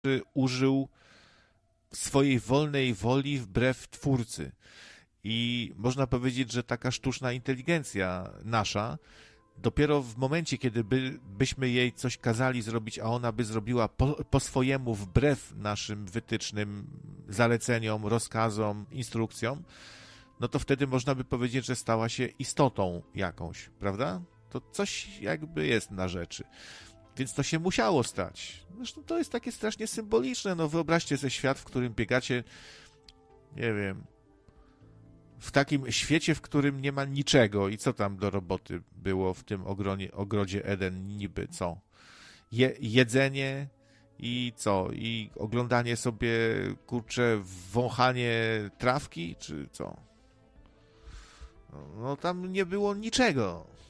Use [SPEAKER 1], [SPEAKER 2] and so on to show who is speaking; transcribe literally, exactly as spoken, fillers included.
[SPEAKER 1] użył swojej wolnej woli wbrew twórcy. I można powiedzieć, że taka sztuczna inteligencja nasza, dopiero w momencie, kiedy by, byśmy jej coś kazali zrobić, a ona by zrobiła po, po swojemu, wbrew naszym wytycznym zaleceniom, rozkazom, instrukcjom, no to wtedy można by powiedzieć, że stała się istotą jakąś, prawda? To coś jakby jest na rzeczy. Więc to się musiało stać. Zresztą to jest takie strasznie symboliczne. No wyobraźcie sobie świat, w którym biegacie, nie wiem, w takim świecie, w którym nie ma niczego. I co tam do roboty było w tym ogronie, ogrodzie Eden niby, co? Je, jedzenie i co? I oglądanie sobie, kurczę, wąchanie trawki, czy co? No tam nie było niczego.